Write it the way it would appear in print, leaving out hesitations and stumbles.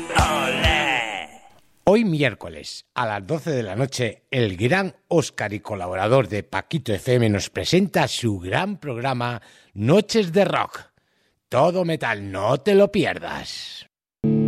Hoy miércoles, a las 12 de la noche, el gran Óscar y colaborador de Paquito FM nos presenta su gran programa Noches de Rock. Todo metal, no te lo pierdas.